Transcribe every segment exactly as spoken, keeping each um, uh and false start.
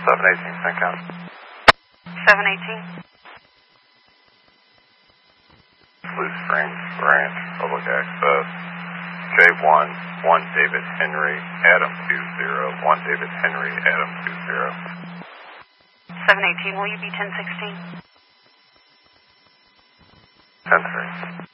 seven eighteen, Saint Count. seven eighteen. Blue Springs Ranch, public access. J one, one David Henry, Adam two zero, one David Henry, Adam two zero. seven eighteen, will you be ten sixteen? ten three.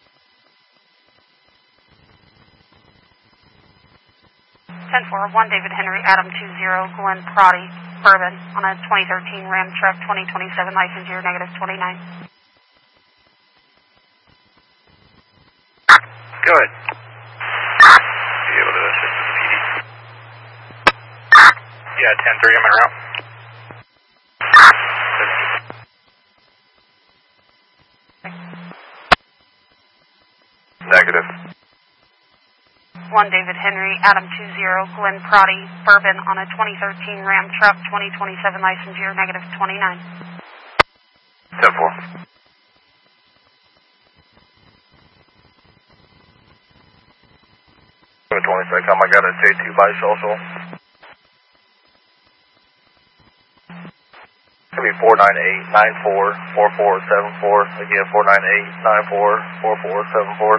ten four, one David Henry, Adam two zero, Glenn Proddy, Bourbon, on a twenty thirteen Ram truck, twenty twenty-seven, license year negative twenty-nine. Good. Be able to assist the P D? Yeah, ten three, I'm en route. Negative. one David Henry, Adam two zero, Glenn Proddy, Bourbon, on a twenty thirteen Ram truck, twenty twenty-seven, license year negative twenty-nine. ten four. twenty-six, I got a J two by social. It's going to be four nine eight nine four four four seven four. Again, four nine eight nine four four four seven four.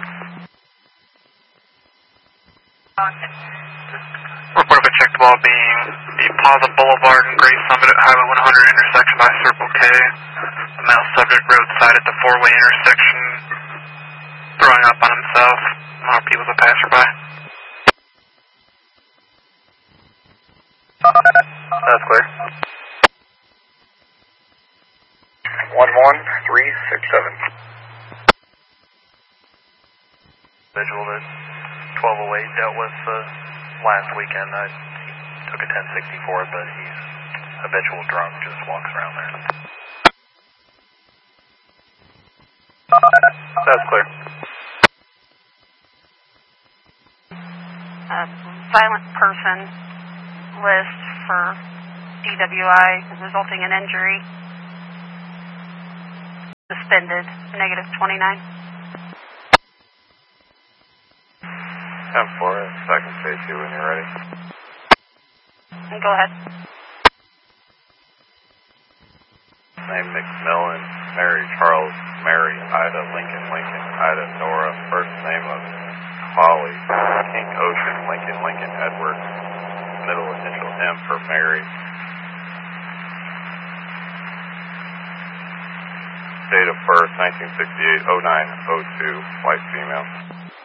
Report of a checked wall being the Plaza Boulevard and Gray Summit at Highway one hundred intersection by Circle K. The male subject roadside at the four-way intersection, throwing up on himself. R P was a passerby. That's clear. one one three six seven. Visual that twelve oh eight dealt with uh, last weekend. I took a ten sixty-four, but he's habitual drunk, just walks around there. That's clear. A violent person list for D W I resulting in injury. Suspended, negative twenty-nine. ten four, second safety when you're ready. Go ahead. Name McMillan, Mary Charles, Mary Ida Lincoln Lincoln, Ida Nora, first name of Holly, King Ocean Lincoln Lincoln Edward, middle initial M for Mary. Date of birth nineteen sixty-eight oh nine oh two, white female.